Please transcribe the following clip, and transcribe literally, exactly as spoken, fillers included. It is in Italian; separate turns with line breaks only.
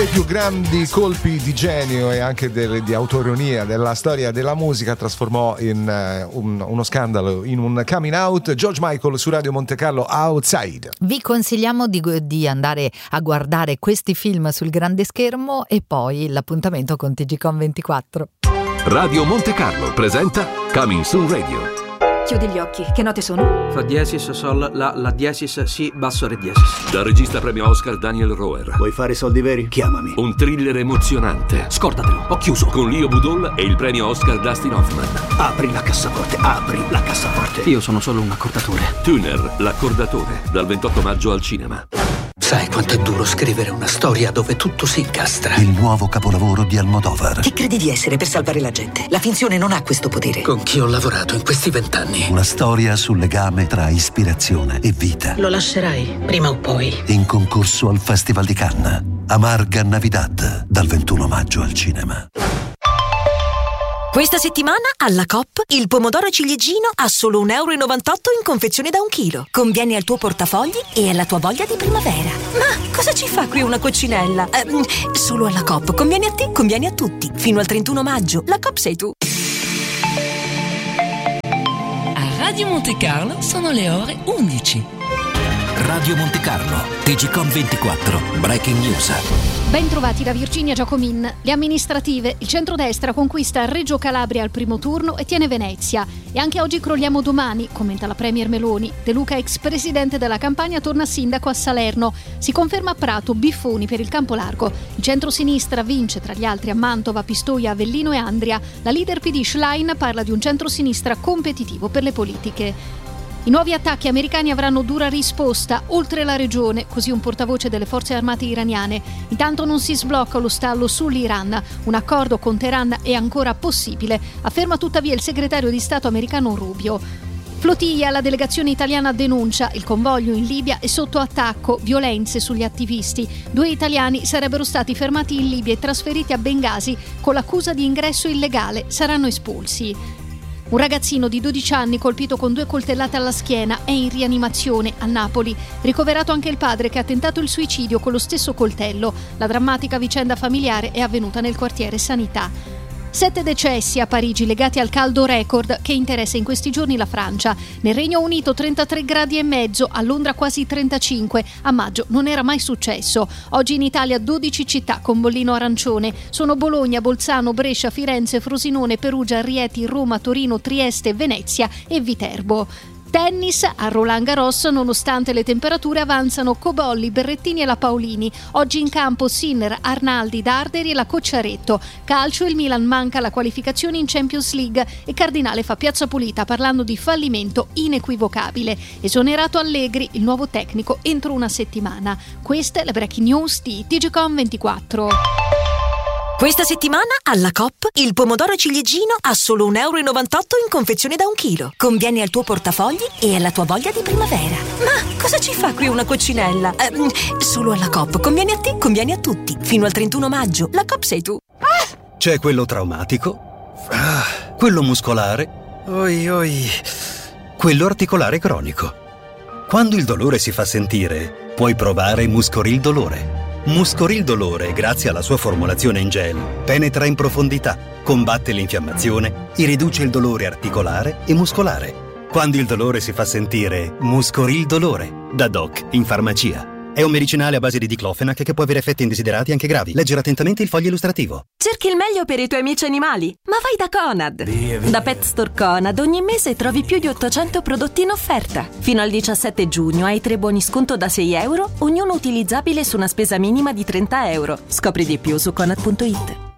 dei più grandi colpi di genio e anche del, di autoironia della storia della musica trasformò in uh, un, uno scandalo in un coming out. George Michael su Radio Monte Carlo, Outside.
Vi consigliamo di, di andare a guardare questi film sul grande schermo e poi l'appuntamento con T G Com ventiquattro.
Radio Monte Carlo presenta Coming Soon Radio.
Chiudi gli occhi, che note sono?
Fa diesis, sol, la, la diesis, si, basso, re diesis.
Dal regista premio Oscar Daniel Roher.
Vuoi fare soldi veri? Chiamami.
Un thriller emozionante.
Scordatelo, ho chiuso.
Con Leo Budol e il premio Oscar Dustin Hoffman.
Apri la cassaforte, apri la cassaforte.
Io sono solo un accordatore.
Tuner, l'accordatore, dal ventotto maggio al cinema.
Sai quanto è duro scrivere una storia dove tutto si incastra?
Il nuovo capolavoro di Almodovar.
Chi credi di essere per salvare la gente? La finzione non ha questo potere. Con chi ho lavorato in questi vent'anni?
Una storia sul legame tra ispirazione e vita.
Lo lascerai, prima o poi.
In concorso al Festival di Cannes. Amarga Navidad, dal ventuno maggio al cinema.
Questa settimana alla Coop il pomodoro ciliegino a solo un euro e novantotto in confezione da un chilo. Conviene al tuo portafogli e alla tua voglia di primavera. Ma cosa ci fa qui una coccinella? Eh, solo alla Coop. Conviene a te, conviene a tutti. Fino al trentuno maggio. La Coop sei tu.
A Radio Monte Carlo sono le ore undici.
Radio Monte Carlo, T G Com ventiquattro, Breaking News.
Ben trovati da Virginia Giacomin. Le amministrative, il centrodestra conquista Reggio Calabria al primo turno e tiene Venezia. E anche oggi crolliamo domani, commenta la premier Meloni. De Luca, ex presidente della Campania, torna sindaco a Salerno. Si conferma a Prato Biffoni per il campo largo. Il centrosinistra vince tra gli altri a Mantova, Pistoia, Avellino e Andria. La leader P D Schlein parla di un centrosinistra competitivo per le politiche. I nuovi attacchi americani avranno dura risposta oltre la regione, così un portavoce delle forze armate iraniane. Intanto non si sblocca lo stallo sull'Iran. Un accordo con Teheran è ancora possibile, afferma tuttavia il segretario di Stato americano Rubio. Flotilla, la delegazione italiana denuncia il convoglio in Libia è sotto attacco, violenze sugli attivisti. Due italiani sarebbero stati fermati in Libia e trasferiti a Bengasi con l'accusa di ingresso illegale, saranno espulsi. Un ragazzino di dodici anni colpito con due coltellate alla schiena è in rianimazione a Napoli. Ricoverato anche il padre che ha tentato il suicidio con lo stesso coltello. La drammatica vicenda familiare è avvenuta nel quartiere Sanità. Sette decessi a Parigi legati al caldo record che interessa in questi giorni la Francia. Nel Regno Unito trentatré gradi e mezzo, a Londra quasi trentacinque. A maggio non era mai successo. Oggi in Italia dodici città con bollino arancione. Sono Bologna, Bolzano, Brescia, Firenze, Frosinone, Perugia, Rieti, Roma, Torino, Trieste, Venezia e Viterbo. Tennis a Roland Garros, nonostante le temperature avanzano Cobolli, Berrettini e la Paolini. Oggi in campo Sinner, Arnaldi, Darderi e la Cocciaretto. Calcio, il Milan manca la qualificazione in Champions League e Cardinale fa piazza pulita parlando di fallimento inequivocabile. Esonerato Allegri, il nuovo tecnico entro una settimana. Queste le breaking news di T G Com ventiquattro.
Questa settimana alla Coop il pomodoro ciliegino a solo un euro e novantotto in confezione da un chilo. Conviene al tuo portafogli e alla tua voglia di primavera. Ma cosa ci fa qui una coccinella? Eh, solo alla Coop. Conviene a te, conviene a tutti. Fino al trentuno maggio. La Coop sei tu.
Ah! C'è quello traumatico, ah, quello muscolare, oi oi, quello articolare cronico. Quando il dolore si fa sentire, puoi provare Muscoril Dolore. Muscoril Dolore, grazie alla sua formulazione in gel, penetra in profondità, combatte l'infiammazione e riduce il dolore articolare e muscolare. Quando il dolore si fa sentire, Muscoril Dolore, da Doc in farmacia. È un medicinale a base di diclofenac che può avere effetti indesiderati anche gravi. Leggere attentamente il foglio illustrativo.
Cerchi il meglio per i tuoi amici animali? Ma vai da Conad! Via, via. Da Pet Store Conad ogni mese trovi più di ottocento prodotti in offerta. Fino al diciassette giugno hai tre buoni sconto da sei euro, ognuno utilizzabile su una spesa minima di trenta euro. Scopri di più su conad punto it.